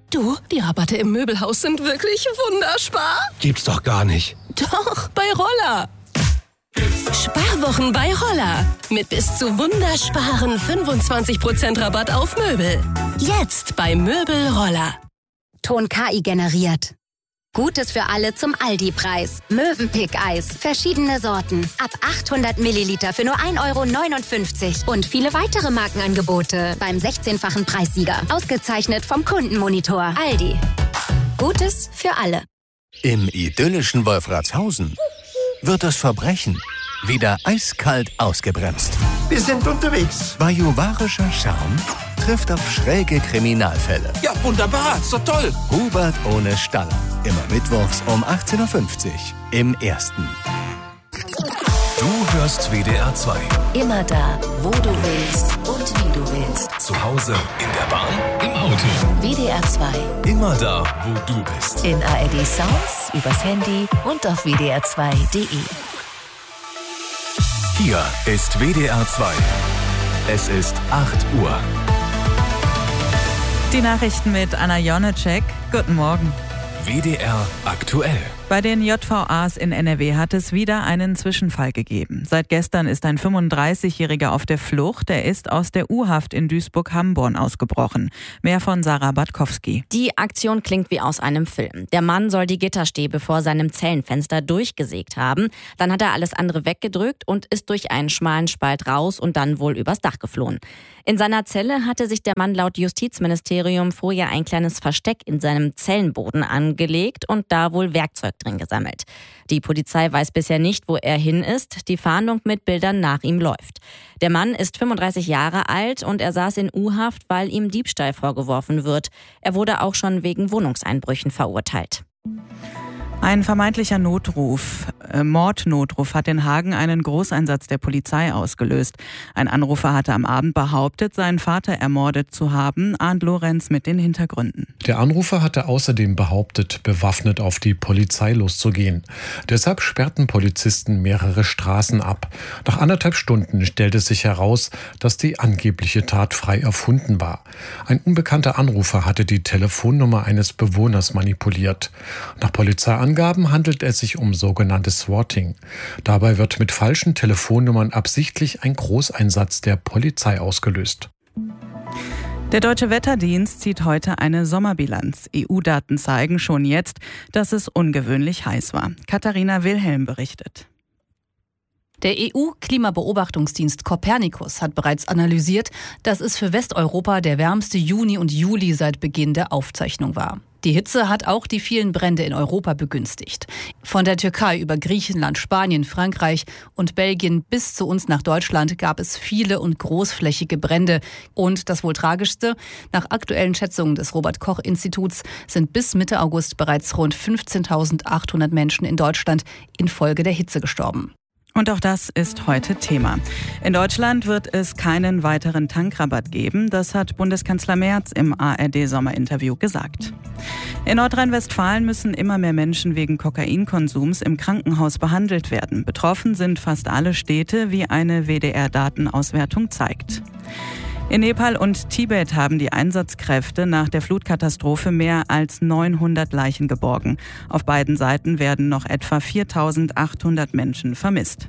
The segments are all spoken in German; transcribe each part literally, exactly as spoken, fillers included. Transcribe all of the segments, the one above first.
Du, die Rabatte im Möbelhaus sind wirklich wunderbar. Gibt's doch gar nicht. Doch, bei Roller. Sparwochen bei Roller. Mit bis zu wundersparen fünfundzwanzig Prozent Rabatt auf Möbel. Jetzt bei Möbel Roller. Ton K I generiert. Gutes für alle zum Aldi-Preis. Mövenpick-Eis. Verschiedene Sorten. Ab achthundert Milliliter für nur ein Euro neunundfünfzig. Und viele weitere Markenangebote beim sechzehnfachen Preissieger. Ausgezeichnet vom Kundenmonitor. Aldi. Gutes für alle. Im idyllischen Wolfratshausen wird das Verbrechen wieder eiskalt ausgebremst. Wir sind unterwegs. Bajuwarischer Charme trifft auf schräge Kriminalfälle. Ja, wunderbar. Ist doch toll. Hubert ohne Staller. Immer mittwochs um achtzehn Uhr fünfzig im Ersten. Du hörst W D R zwei. Immer da, wo du willst und wie du willst. Zu Hause, in der Bahn, im Auto. W D R zwei. Immer da, wo du bist. In A R D Sounds, übers Handy und auf w d r zwei punkt d e. Hier ist W D R zwei. Es ist acht Uhr. Die Nachrichten mit Anna Jonecek. Guten Morgen. W D R aktuell. Bei den J V As in N R W hat es wieder einen Zwischenfall gegeben. Seit gestern ist ein fünfunddreißigjähriger auf der Flucht. Er ist aus der U-Haft in Duisburg-Hamborn ausgebrochen. Mehr von Sarah Batkowski. Die Aktion klingt wie aus einem Film. Der Mann soll die Gitterstäbe vor seinem Zellenfenster durchgesägt haben. Dann hat er alles andere weggedrückt und ist durch einen schmalen Spalt raus und dann wohl übers Dach geflohen. In seiner Zelle hatte sich der Mann laut Justizministerium vorher ein kleines Versteck in seinem Zellenboden angelegt und da wohl Werkzeug drin gesammelt. Die Polizei weiß bisher nicht, wo er hin ist. Die Fahndung mit Bildern nach ihm läuft. Der Mann ist fünfunddreißig Jahre alt und er saß in U-Haft, weil ihm Diebstahl vorgeworfen wird. Er wurde auch schon wegen Wohnungseinbrüchen verurteilt. Ein vermeintlicher Notruf, äh, Mordnotruf hat in Hagen einen Großeinsatz der Polizei ausgelöst. Ein Anrufer hatte am Abend behauptet, seinen Vater ermordet zu haben. Arndt Lorenz mit den Hintergründen. Der Anrufer hatte außerdem behauptet, bewaffnet auf die Polizei loszugehen. Deshalb sperrten Polizisten mehrere Straßen ab. Nach anderthalb Stunden stellte sich heraus, dass die angebliche Tat frei erfunden war. Ein unbekannter Anrufer hatte die Telefonnummer eines Bewohners manipuliert. Nach Polizeiangaben Angaben handelt es sich um sogenanntes Swatting. Dabei wird mit falschen Telefonnummern absichtlich ein Großeinsatz der Polizei ausgelöst. Der Deutsche Wetterdienst zieht heute eine Sommerbilanz. E U-Daten zeigen schon jetzt, dass es ungewöhnlich heiß war. Katharina Wilhelm berichtet. Der E U-Klimabeobachtungsdienst Copernicus hat bereits analysiert, dass es für Westeuropa der wärmste Juni und Juli seit Beginn der Aufzeichnung war. Die Hitze hat auch die vielen Brände in Europa begünstigt. Von der Türkei über Griechenland, Spanien, Frankreich und Belgien bis zu uns nach Deutschland gab es viele und großflächige Brände. Und das wohl tragischste, nach aktuellen Schätzungen des Robert-Koch-Instituts sind bis Mitte August bereits rund fünfzehntausendachthundert Menschen in Deutschland infolge der Hitze gestorben. Und auch das ist heute Thema. In Deutschland wird es keinen weiteren Tankrabatt geben. Das hat Bundeskanzler Merz im A R D-Sommerinterview gesagt. In Nordrhein-Westfalen müssen immer mehr Menschen wegen Kokainkonsums im Krankenhaus behandelt werden. Betroffen sind fast alle Städte, wie eine W D R-Datenauswertung zeigt. In Nepal und Tibet haben die Einsatzkräfte nach der Flutkatastrophe mehr als neunhundert Leichen geborgen. Auf beiden Seiten werden noch etwa viertausendachthundert Menschen vermisst.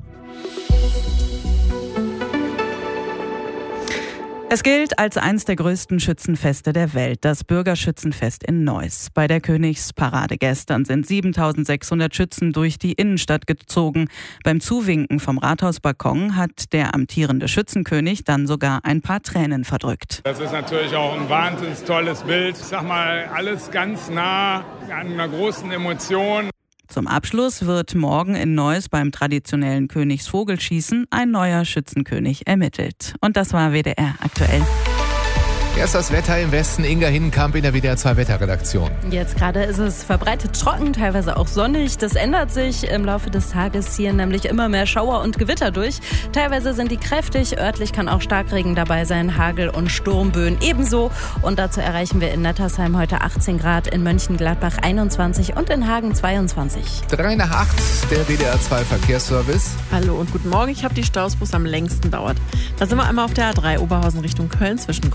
Es gilt als eines der größten Schützenfeste der Welt, das Bürgerschützenfest in Neuss. Bei der Königsparade gestern sind siebentausendsechshundert Schützen durch die Innenstadt gezogen. Beim Zuwinken vom Rathausbalkon hat der amtierende Schützenkönig dann sogar ein paar Tränen verdrückt. Das ist natürlich auch ein wahnsinnig tolles Bild. Ich sag mal, alles ganz nah an einer großen Emotion. Zum Abschluss wird morgen in Neuss beim traditionellen Königsvogelschießen ein neuer Schützenkönig ermittelt. Und das war W D R aktuell. Erst das Wetter im Westen. Inga Hinnenkamp in der W D R zwei Wetterredaktion. Jetzt gerade ist es verbreitet trocken, teilweise auch sonnig. Das ändert sich im Laufe des Tages, ziehen nämlich immer mehr Schauer und Gewitter durch. Teilweise sind die kräftig, örtlich kann auch Starkregen dabei sein, Hagel und Sturmböen ebenso. Und dazu erreichen wir in Nettersheim heute achtzehn Grad, in Mönchengladbach einundzwanzig und in Hagen zweiundzwanzig. Drei nach acht, der W D R zwei Verkehrsservice. Hallo und guten Morgen. Ich habe die Staus, wo es am längsten dauert. Da sind wir einmal auf der A drei Oberhausen Richtung Köln zwischen Kreuzhilden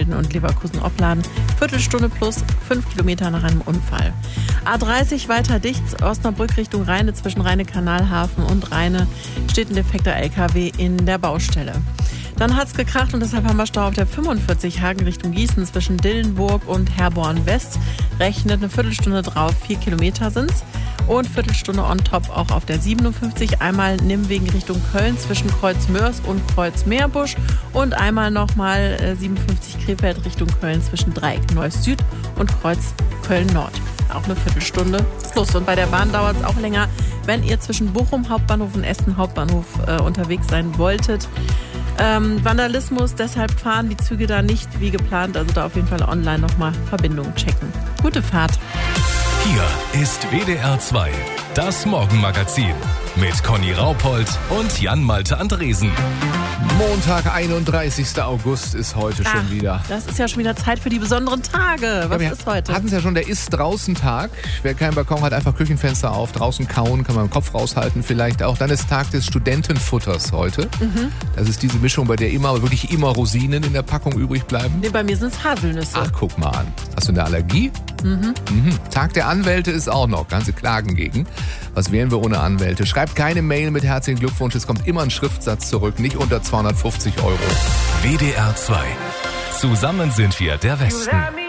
Wiesbaden und Leverkusen-Opladen. Viertelstunde plus fünf Kilometer nach einem Unfall. A dreißig weiter dicht, Osnabrück Richtung Rheine zwischen Rheine-Kanalhafen und Rheine steht ein defekter L K W in der Baustelle. Dann hat's gekracht und deshalb haben wir Stau auf der fünfundvierzig Hagen Richtung Gießen zwischen Dillenburg und Herborn West. Rechnet eine Viertelstunde drauf, vier Kilometer sind's. Und Viertelstunde on top auch auf der siebenundfünfzig. Einmal Nimwegen Richtung Köln zwischen Kreuz-Mörs und Kreuz-Meerbusch. Und einmal nochmal äh, siebenundfünfzig Krefeld Richtung Köln zwischen Dreieck Neuss Süd und Kreuz Köln Nord. Auch eine Viertelstunde plus. Und bei der Bahn dauert es auch länger, wenn ihr zwischen Bochum Hauptbahnhof und Essen Hauptbahnhof äh, unterwegs sein wolltet. Ähm, Vandalismus, deshalb fahren die Züge da nicht wie geplant. Also da auf jeden Fall online nochmal Verbindungen checken. Gute Fahrt. Hier ist W D R zwei, das Morgenmagazin mit Conny Raupold und Jan-Malte Andresen. Montag, einunddreißigster August ist heute Ach, schon wieder. Das ist ja schon wieder Zeit für die besonderen Tage. Was ja, ist heute? Hatten es ja schon, der Ist-Draußen-Tag. Wer keinen Balkon hat, einfach Küchenfenster auf, draußen kauen, kann man den Kopf raushalten vielleicht auch. Dann ist Tag des Studentenfutters heute. Mhm. Das ist diese Mischung, bei der immer, wirklich immer Rosinen in der Packung übrig bleiben. Nee, bei mir sind es Haselnüsse. Ach, guck mal an. Hast du eine Allergie? Mhm. Mhm. Tag der Anwälte ist auch noch. Ganze Klagen gegen. Was wären wir ohne Anwälte? Schreibt keine Mail mit herzlichen Glückwunsch. Es kommt immer ein Schriftsatz zurück, nicht unter zweihundertfünfzig Euro. W D R zwei. Zusammen sind wir der Westen.